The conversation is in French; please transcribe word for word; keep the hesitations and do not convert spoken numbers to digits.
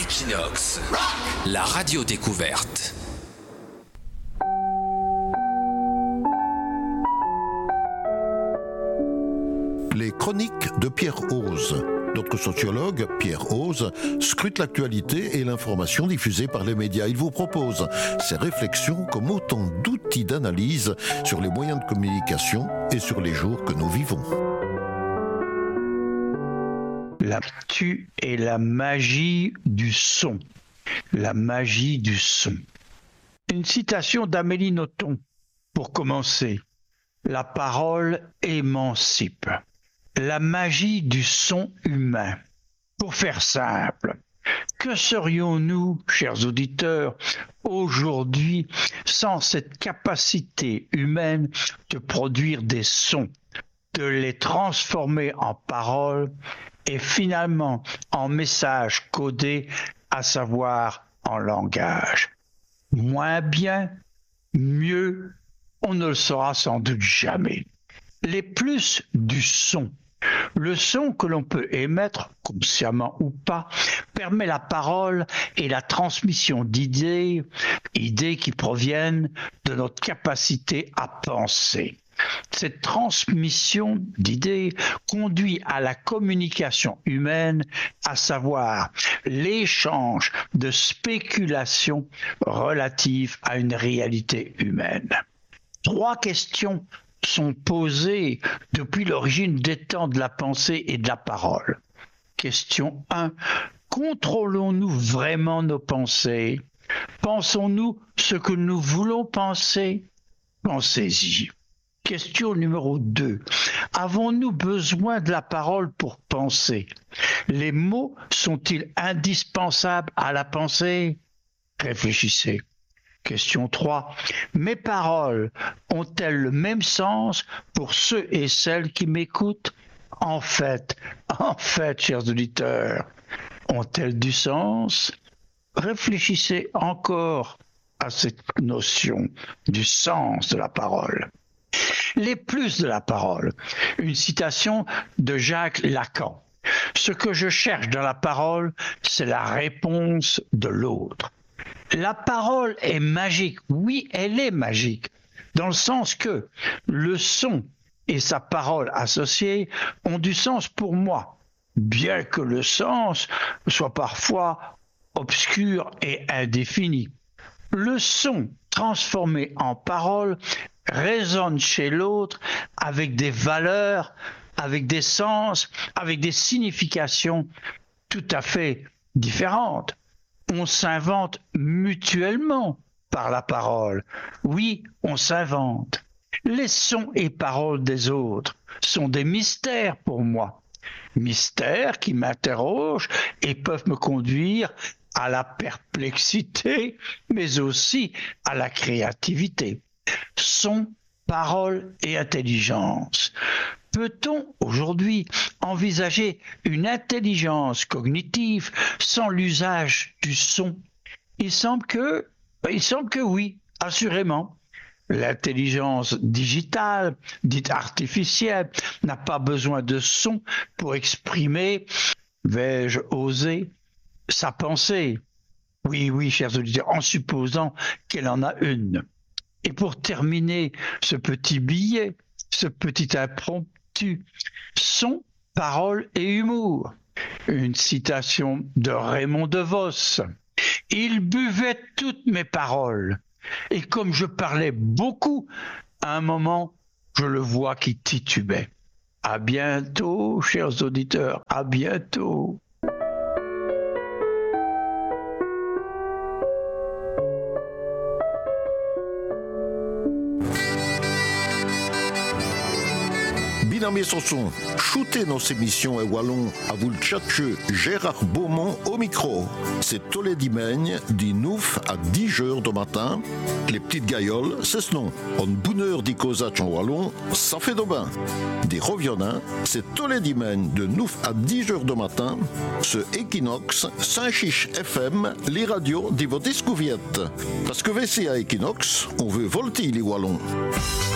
Equinox, la radio découverte. Les chroniques de Pierre Ose. Notre sociologue, Pierre Ose, scrute l'actualité et l'information diffusée par les médias. Il vous propose ses réflexions comme autant d'outils d'analyse sur les moyens de communication et sur les jours que nous vivons. L'actu est la magie du son. La magie du son. Une citation d'Amélie Nothomb. Pour commencer, la parole émancipe. La magie du son humain. Pour faire simple, que serions-nous, chers auditeurs, aujourd'hui sans cette capacité humaine de produire des sons, de les transformer en paroles et finalement en messages codés, à savoir en langage. Moins bien, mieux, on ne le saura sans doute jamais. Les plus du son. Le son que l'on peut émettre, consciemment ou pas, permet la parole et la transmission d'idées, idées qui proviennent de notre capacité à penser. Cette transmission d'idées conduit à la communication humaine, à savoir l'échange de spéculations relatives à une réalité humaine. Trois questions sont posées depuis l'origine des temps de la pensée et de la parole. Question un. Contrôlons-nous vraiment nos pensées? Pensons-nous ce que nous voulons penser? Pensez-y. Question numéro deux. Avons-nous besoin de la parole pour penser? Les mots sont-ils indispensables à la pensée? Réfléchissez. Question trois. Mes paroles ont-elles le même sens pour ceux et celles qui m'écoutent? En fait, en fait, chers auditeurs, ont-elles du sens? Réfléchissez encore à cette notion du sens de la parole. Les plus de la parole. Une citation de Jacques Lacan. Ce que je cherche dans la parole, c'est la réponse de l'autre. La parole est magique. Oui, elle est magique. Dans le sens que le son et sa parole associée ont du sens pour moi, bien que le sens soit parfois obscur et indéfini. Le son transformé en parole résonne chez l'autre avec des valeurs, avec des sens, avec des significations tout à fait différentes. On s'invente mutuellement par la parole. Oui, on s'invente. Les sons et paroles des autres sont des mystères pour moi. Mystères qui m'interrogent et peuvent me conduire à la perplexité, mais aussi à la créativité. Son, parole et intelligence. Peut-on aujourd'hui envisager une intelligence cognitive sans l'usage du son? Il semble que, il semble que oui, assurément. L'intelligence digitale, dite artificielle, n'a pas besoin de son pour exprimer, vais-je oser, sa pensée. Oui, oui, chers auditeurs, en supposant qu'elle en a une. Et pour terminer ce petit billet, ce petit impromptu, son, parole et humour. Une citation de Raymond DeVos. Il buvait toutes mes paroles. Et comme je parlais beaucoup, à un moment, je le vois qui titubait. À bientôt, chers auditeurs, à bientôt. Binamie Sanson, shootez nos émissions et wallon à vous le tchatcheux Gérard Beaumont au micro. C'est tous les dimanches, du neuf à dix heures du matin. Les petites gailloles, c'est ce nom. En bonheur d'y causer en wallon, ça fait de bain. Des reviennants, c'est tous les dimanches de neuf à dix heures du matin. Ce Equinox, Saint-Chiche F M, les radios de vos discouviette. Parce que V C à Equinox, on veut volter les wallons.